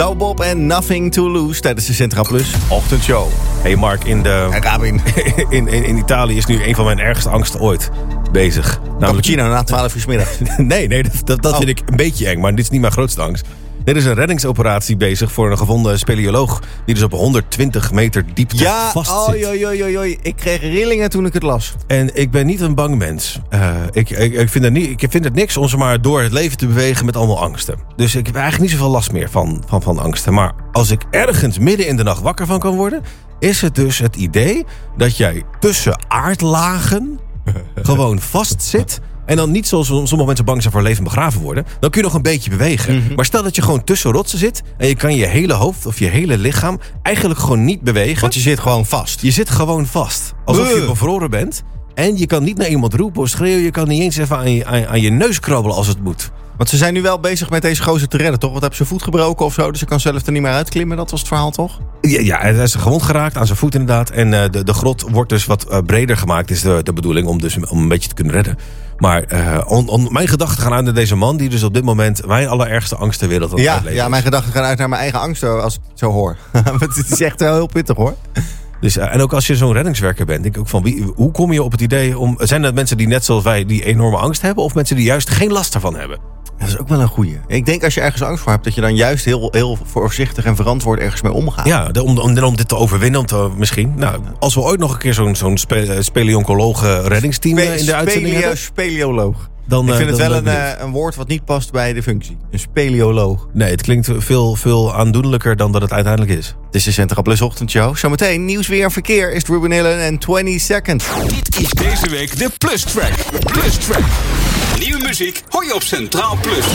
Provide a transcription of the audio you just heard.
Nou Bob en Nothing to Lose tijdens de Centra Plus ochtendshow. Hey Mark, in Italië is nu een van mijn ergste angsten ooit bezig. Cappuccino na 12 uur 's middags. Nee, dat vind ik een beetje eng, maar dit is niet mijn grootste angst. Er is een reddingsoperatie bezig voor een gevonden speleoloog die dus op 120 meter diepte vastzit. Oei. Ik kreeg rillingen toen ik het las. En ik ben niet een bang mens. Ik vind het niks om ze maar door het leven te bewegen met allemaal angsten. Dus ik heb eigenlijk niet zoveel last meer van angsten. Maar als ik ergens midden in de nacht wakker van kan worden, is het dus het idee dat jij tussen aardlagen gewoon vastzit. En dan niet zoals sommige mensen bang zijn voor leven begraven worden. Dan kun je nog een beetje bewegen. Mm-hmm. Maar stel dat je gewoon tussen rotsen zit. En je kan je hele hoofd of je hele lichaam eigenlijk gewoon niet bewegen. Want je zit gewoon vast. Je zit gewoon vast. Alsof je bevroren bent. En je kan niet naar iemand roepen of schreeuwen. Je kan niet eens even aan je neus krabbelen als het moet. Want ze zijn nu wel bezig met deze gozer te redden, toch? Want hebben ze voet gebroken of zo? Dus ze kan zelf er niet meer uitklimmen. Dat was het verhaal, toch? Ja, hij is gewond geraakt aan zijn voet inderdaad. En de grot wordt dus wat breder gemaakt, is de bedoeling. Om een beetje te kunnen redden. Maar mijn gedachten gaan uit naar deze man die dus op dit moment mijn allerergste angst ter wereld aan het uitleven is. Ja, mijn gedachten gaan uit naar mijn eigen angsten als ik het zo hoor. Het is echt wel heel pittig, hoor. Dus, en ook als je zo'n reddingswerker bent, denk ik ook van hoe kom je op het idee om... Zijn dat mensen die net zoals wij die enorme angst hebben, of mensen die juist geen last ervan hebben? Dat is ook wel een goeie. Ik denk als je ergens angst voor hebt, dat je dan juist heel voorzichtig en verantwoord ergens mee omgaat. Ja, om dit te overwinnen, misschien. Nou, als we ooit nog een keer zo'n speleoncoloog reddingsteam in de uitzending hebben. Speleoloog. Ik vind het wel een woord wat niet past bij de functie. Een speleoloog. Nee, het klinkt veel aandoenlijker dan dat het uiteindelijk is. Het is de Centra Plus ochtendshow. Zometeen nieuws, weer en verkeer is Ruben Hillen en 20 Seconds. Dit is deze week de Plus Track. Plus Track. Nieuwe muziek hoor je op Centraal Plus.